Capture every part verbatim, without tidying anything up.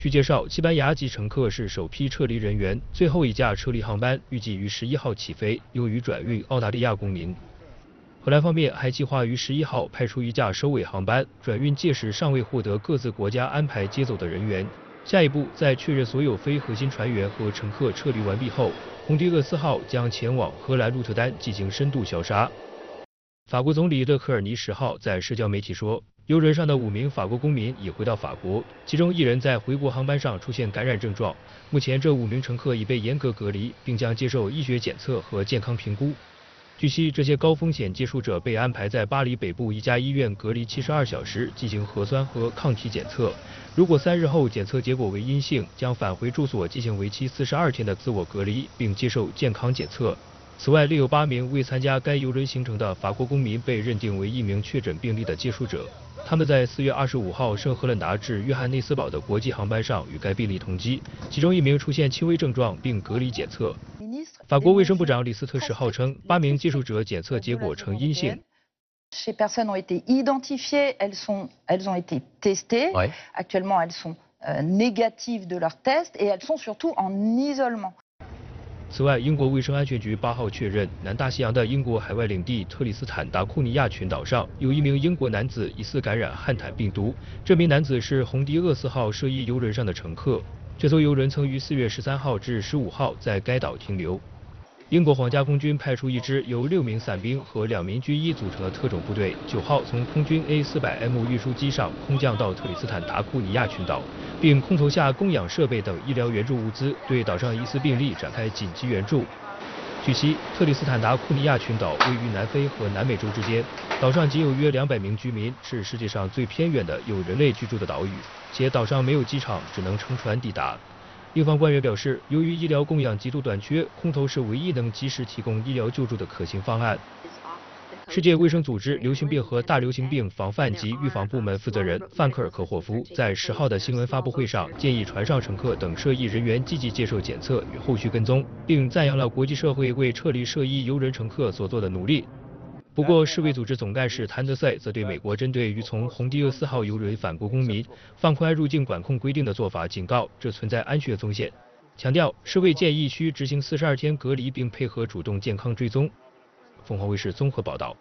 据介绍，西班牙籍乘客是首批撤离人员，最后一架撤离航班预计于十一号起飞，用于转运澳大利亚公民。荷兰方面还计划于十一号派出一架收尾航班，转运届时尚未获得各自国家安排接走的人员。下一步，在确认所有非核心船员和乘客撤离完毕后，洪迪厄斯号将前往荷兰鹿特丹进行深度消杀。法国总理勒克尔尼十号在社交媒体说，游轮上的五名法国公民已回到法国，其中一人在回国航班上出现感染症状。目前，这五名乘客已被严格隔离，并将接受医学检测和健康评估。据悉，这些高风险接触者被安排在巴黎北部一家医院隔离七十二小时，进行核酸和抗体检测。如果三日后检测结果为阴性，将返回住所进行为期四十二天的自我隔离，并接受健康检测。此外，另有八名未参加该邮轮行程的法国公民被认定为一名确诊病例的接触者。他们在四月二十五号圣赫勒拿至约翰内斯堡的国际航班上与该病例同机，其中一名出现轻微症状并隔离检测。法国卫生部长李斯特十号称，八名接触者检测结果呈阴性。 Ces personnes ont été identifiées, elles sont, elles ont été testées. Ouais. Actuellement, elles sont euh, négatives de leur test et elles sont surtout en isolement. 此外，英国卫生安全局八号确认，南大西洋的英国海外领地特里斯坦达库尼亚群岛上有一名英国男子疑似感染汉坦病毒。这名男子是洪迪厄斯号涉疫邮轮上的乘客。这艘邮轮曾于四月十三号至十五号在该岛停留。英国皇家空军派出一支由六名伞兵和两名军医组成的特种部队，九号从空军 A 四百 M 运输机上空降到特里斯坦达库尼亚群岛，并空投下供氧设备等医疗援助物资，对岛上疑似病例展开紧急援助。据悉，特里斯坦达库尼亚群岛位于南非和南美洲之间，岛上仅有约两百名居民，是世界上最偏远的有人类居住的岛屿，且岛上没有机场，只能乘船抵达。英方官员表示，由于医疗供氧极度短缺，空投是唯一能及时提供医疗救助的可行方案。世界卫生组织流行病和大流行病防范及预防部门负责人范克尔科霍夫在十号的新闻发布会上建议船上乘客等涉疫人员积极接受检测与后续跟踪，并赞扬了国际社会为撤离涉疫邮轮乘客所做的努力。不过，世卫组织总干事谭德赛则对美国针对于从洪迪厄斯号邮轮返国公民放宽入境管控规定的做法警告，这存在安全风险，强调世卫建议需执行四十二天隔离，并配合主动健康追踪。凤凰卫视综合报道。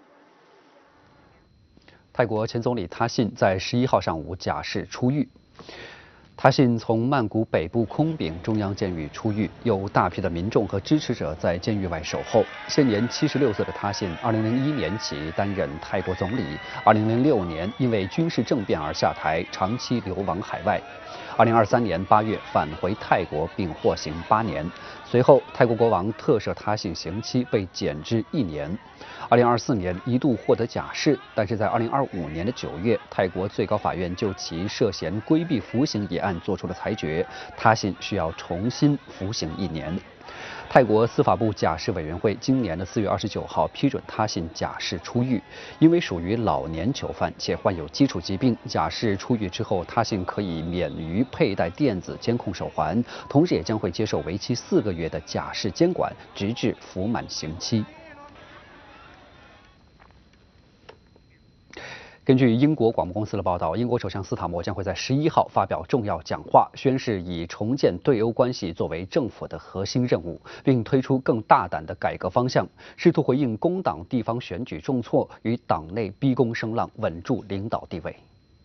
泰国前总理他信在十一号上午假释出狱。他信从曼谷北部空丙中央监狱出狱，有大批的民众和支持者在监狱外守候。现年七十六岁的他信，二零零一年起担任泰国总理，二零零六年因为军事政变而下台，长期流亡海外。二零二三年八月返回泰国并获刑八年，随后泰国国王特赦他信刑期被减至一年。二零二四年一度获得假释，但是在二零二五年的九月，泰国最高法院就其涉嫌规避服刑一案作出了裁决，他信需要重新服刑一年。泰国司法部假释委员会今年的四月二十九号批准他信假释出狱，因为属于老年囚犯且患有基础疾病，假释出狱之后，他信可以免于佩戴电子监控手环，同时也将会接受为期四个月的假释监管，直至服满刑期。根据英国广播公司的报道，英国首相斯塔默将会在十一号发表重要讲话，宣誓以重建对欧关系作为政府的核心任务，并推出更大胆的改革方向，试图回应工党地方选举重挫与党内逼宫声浪，稳住领导地位。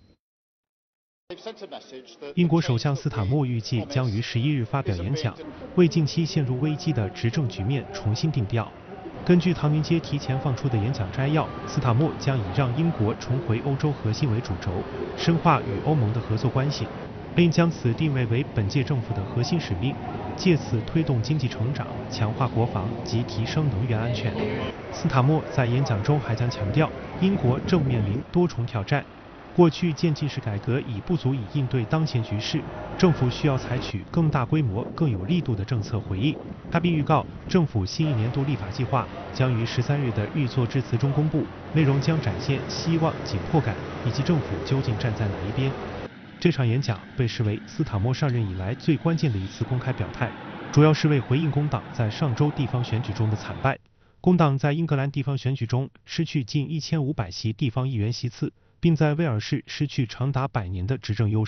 英国首相斯塔默预计将于十一日发表演讲，为近期陷入危机的执政局面重新定调。根据唐宁街提前放出的演讲摘要，斯塔默将以让英国重回欧洲核心为主轴，深化与欧盟的合作关系，并将此定位为本届政府的核心使命，借此推动经济成长、强化国防及提升能源安全。斯塔默在演讲中还将强调，英国正面临多重挑战。过去渐进式改革已不足以应对当前局势，政府需要采取更大规模、更有力度的政策回应。他并预告，政府新一年度立法计划将于十三日的预作致辞中公布，内容将展现希望、紧迫感以及政府究竟站在哪一边。这场演讲被视为斯塔默上任以来最关键的一次公开表态，主要是为回应工党在上周地方选举中的惨败。工党在英格兰地方选举中失去近一千五百席地方议员席次，并在威尔士失去长达百年的执政优势。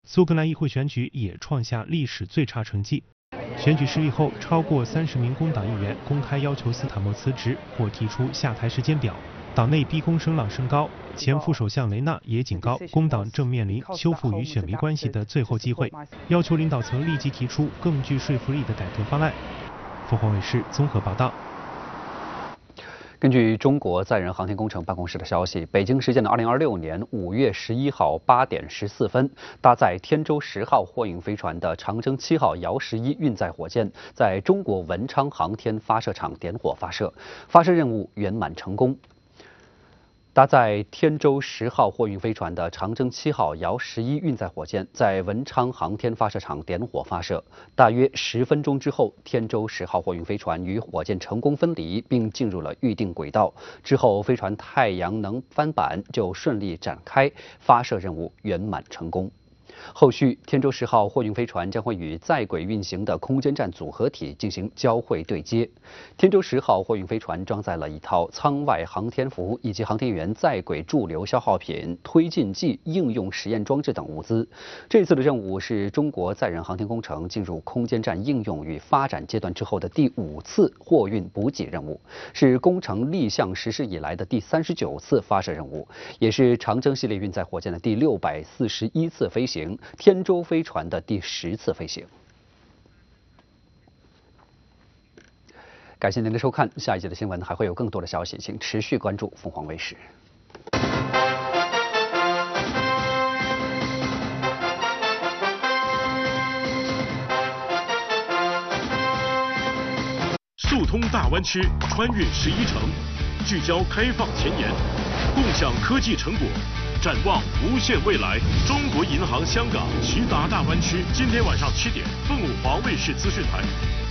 苏格兰议会选举也创下历史最差成绩。选举失利后，超过三十名工党议员公开要求斯坦默辞职或提出下台时间表，党内逼宫声浪升高。前副首相雷纳也警告，工党正面临修复与选民关系的最后机会，要求领导层立即提出更具说服力的改革方案。凤凰卫视综合报道。 根据中国载人航天工程办公室的消息，北京时间的二零二六年五月十一号八点十四分，搭载天舟十号货运飞船的长征七号遥十一运载火箭在中国文昌航天发射场点火发射，发射任务圆满成功。搭载天舟十号货运飞船的长征七号遥十一运载火箭在文昌航天发射场点火发射，大约十分钟之后，天舟十号货运飞船与火箭成功分离，并进入了预定轨道。之后，飞船太阳能帆板就顺利展开，发射任务圆满成功。后续，天舟十号货运飞船将会与在轨运行的空间站组合体进行交会对接。天舟十号货运飞船装载了一套舱外航天服以及航天员在轨驻留消耗品、推进剂、应用实验装置等物资。这次的任务是中国载人航天工程进入空间站应用与发展阶段之后的第五次货运补给任务，是工程立项实施以来的第三十九次发射任务，也是长征系列运载火箭的第六百四十一次飞行。天舟飞船的第十次飞行。感谢您的收看，下一节的新闻还会有更多的消息，请持续关注凤凰卫视。 速通大湾区，穿越十一城，聚焦开放前沿，共享科技成果。展望无限未来，中国银行香港徐达大湾区，今天晚上七点，凤凰卫视资讯台。